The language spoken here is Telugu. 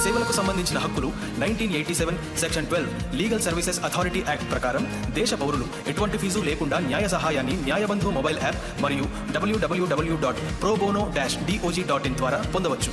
సేవలకు సంబంధించిన హక్కులు 1987 section 12 legal services authority act ప్రకారం దేశ పౌరులు ఎటువంటి ఫీజు లేకుండా న్యాయ సహాయాన్ని న్యాయబంధు మొబైల్ యాప్ మరియు www.probono-dog.in ద్వారా పొందవచ్చు.